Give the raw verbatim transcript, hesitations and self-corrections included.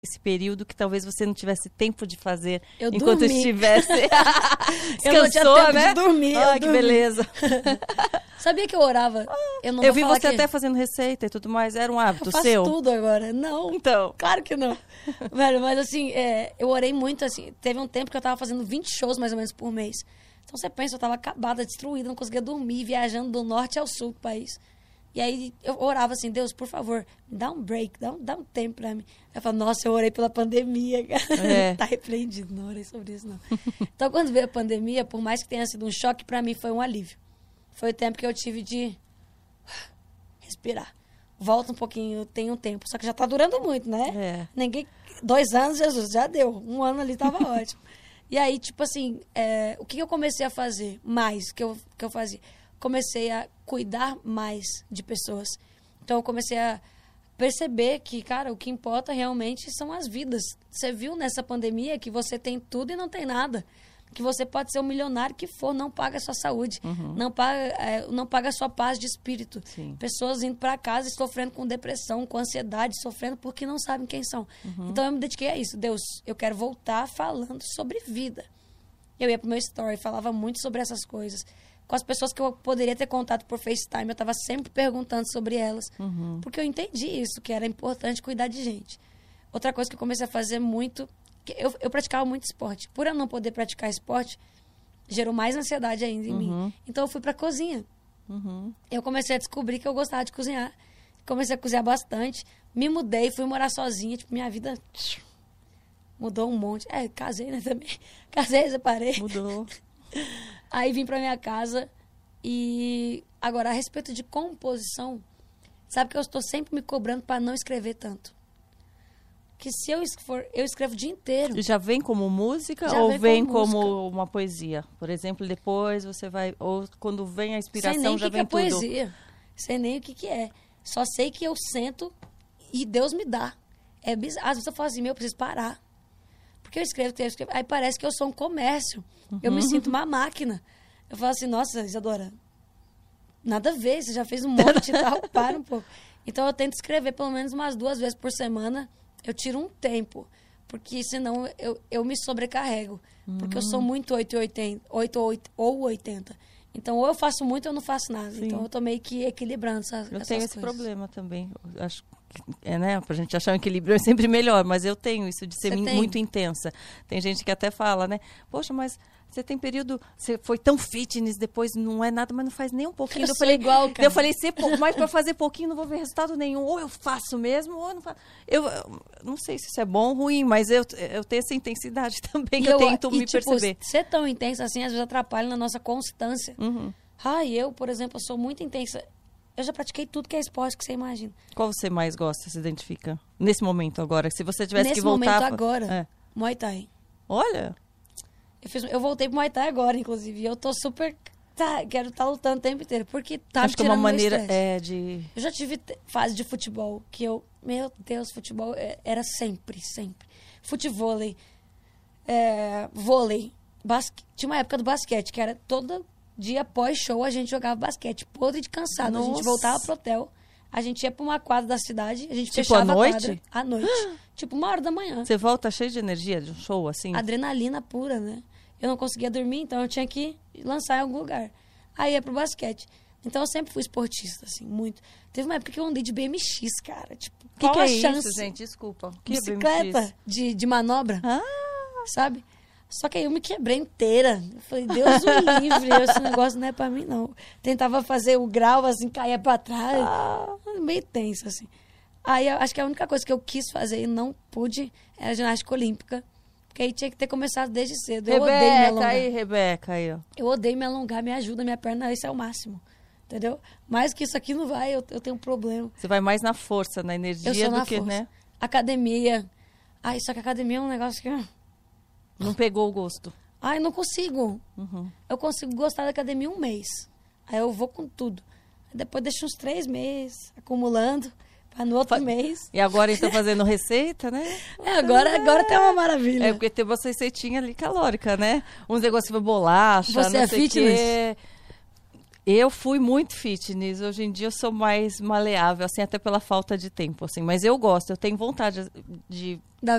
esse período que talvez você não tivesse tempo de fazer eu enquanto dormi. estivesse. Descansou, eu não tinha tempo né? de dormir. Ah, eu que dormi. beleza. Sabia que eu orava? Eu, não eu vou vi falar você que... até fazendo receita e tudo mais. Era um hábito eu faço seu? tudo agora. Não, Então. claro que não. Velho, mas assim, é, eu orei muito, assim. Teve um tempo que eu tava fazendo vinte shows, mais ou menos, por mês. Então você pensa, eu tava acabada, destruída, não conseguia dormir, viajando do norte ao sul do país. E aí eu orava assim, Deus, por favor, me dá um break, dá um, dá um tempo pra mim. Eu falava, nossa, eu orei pela pandemia, cara. É. Tá repreendido, não orei sobre isso, não. Então, quando veio a pandemia, por mais que tenha sido um choque, pra mim foi um alívio. Foi o tempo que eu tive de respirar. Volta um pouquinho, tem um tempo. Só que já tá durando muito, né? É. Ninguém... Dois anos, Jesus, já deu. Um ano ali tava ótimo. E aí, tipo assim, é, o que eu comecei a fazer mais que eu, que eu fazia? Comecei a cuidar mais de pessoas. Então, eu comecei a perceber que, cara, o que importa realmente são as vidas. Você viu nessa pandemia que você tem tudo e não tem nada. Que você pode ser o milionário que for, não paga a sua saúde, Uhum. não paga, é, não paga a sua paz de espírito. Sim. Pessoas indo para casa e sofrendo com depressão, com ansiedade, sofrendo porque não sabem quem são. Uhum. Então, eu me dediquei a isso. Deus, eu quero voltar falando sobre vida. Eu ia pro meu story, falava muito sobre essas coisas. Com as pessoas que eu poderia ter contato por FaceTime, eu estava sempre perguntando sobre elas. Uhum. Porque eu entendi isso, que era importante cuidar de gente. Outra coisa que eu comecei a fazer muito... que Eu, eu praticava muito esporte. Por eu não poder praticar esporte, gerou mais ansiedade ainda em Uhum. mim. Então, eu fui pra cozinha. Uhum. Eu comecei a descobrir que eu gostava de cozinhar. Comecei a cozinhar bastante. Me mudei, fui morar sozinha. Tipo, minha vida mudou um monte. É, casei, né, também. Casei, separei. Mudou. Aí vim pra minha casa e... Agora, a respeito de composição, sabe que eu estou sempre me cobrando para não escrever tanto. Que se eu, for, eu escrevo o dia inteiro. Já vem como música Já ou vem vem como como, uma poesia? Por exemplo, depois você vai... Ou quando vem a inspiração Sem nem o já que, que vem é tudo. poesia. Sem nem o que, que é. Só sei que eu sento e Deus me dá. É bizarro. Às vezes eu falo assim, meu, eu preciso parar. Porque eu escrevo, eu escrevo. Aí parece que eu sou um comércio. Uhum. Eu me sinto uma máquina. Eu falo assim, nossa, Isadora, nada a ver, você já fez um monte e tal, para um pouco. Então eu tento escrever pelo menos umas duas vezes por semana. Eu tiro um tempo, porque senão eu, eu me sobrecarrego. Uhum. Porque eu sou muito oito ou oitenta. Então, ou eu faço muito ou eu não faço nada. Sim. Então, eu tô meio que equilibrando essa, essas coisas. Eu tenho esse problema também. Eu acho que, é, né, pra gente achar um equilíbrio é sempre melhor, mas eu tenho isso de ser muito intensa. Tem gente que até fala, né? Poxa, mas você tem período... Você foi tão fitness, depois não é nada, mas não faz nem um pouquinho. Eu, eu sou falei, igual, cara. Eu falei, se, mas pra fazer pouquinho não vou ver resultado nenhum. Ou eu faço mesmo, ou eu não faço. Eu, eu não sei se isso é bom ou ruim, mas eu, eu tenho essa intensidade também, que eu, eu tento e, me tipo, perceber. Ser tão intensa assim, às vezes atrapalha na nossa constância. Uhum. Ah, eu, por exemplo, eu sou muito intensa. Eu já pratiquei tudo que é esporte que você imagina. Qual você mais gosta, se identifica? Nesse momento agora, se você tivesse Nesse que voltar... Nesse momento agora, é. Muay Thai. Olha... Eu, fiz, eu voltei pro Muay Thai agora, inclusive. E eu tô super... Tá, quero estar tá lutando o tempo inteiro. Porque tá Acho que é uma maneira é, de... Eu já tive fase de futebol que eu... Meu Deus, futebol era sempre, sempre. Futevôlei, é, vôlei, basque, tinha uma época do basquete, que era todo dia pós-show a gente jogava basquete. Podre de cansado. Nossa. A gente voltava pro hotel, a gente ia pra uma quadra da cidade, a gente tipo fechava à noite? a quadra. À noite. Tipo uma hora da manhã. Você volta cheio de energia de um show, assim? Adrenalina pura, né? Eu não conseguia dormir, então eu tinha que lançar em algum lugar. Aí ia pro basquete. Então eu sempre fui esportista, assim, muito. Teve uma época que eu andei de B M X, cara. Tipo, que qual que a é chance? Isso, gente? Desculpa. Que bicicleta é de, de manobra, ah. sabe? Só que aí eu me quebrei inteira. Eu falei, Deus o livre, esse negócio não é pra mim, não. Tentava fazer o grau, assim, caía pra trás. Ah. Meio tenso, assim. Aí eu acho que a única coisa que eu quis fazer e não pude era ginástica olímpica. Porque aí tinha que ter começado desde cedo. Eu Rebeca, odeio me alongar. aí, Rebeca, aí, ó. Eu odeio me alongar, me ajuda, minha perna, esse é o máximo. Entendeu? Mais que isso aqui não vai, eu, eu tenho um problema. Você vai mais na força, na energia eu sou do na que, força. né? Academia. Ai, só que academia é um negócio que... Não pegou o gosto. Ai, não consigo. Uhum. Eu consigo gostar da academia um mês. Aí eu vou com tudo. Aí depois deixo uns três meses acumulando. Pra no outro Fa mês. E agora então fazendo receita, né? É, agora, é. agora tá uma maravilha. É, porque tem uma receitinha ali calórica, né? Uns negócios de bolacha, Você não é sei fitness? Quê. Eu fui muito fitness, hoje em dia eu sou mais maleável, assim, até pela falta de tempo, assim, mas eu gosto, eu tenho vontade de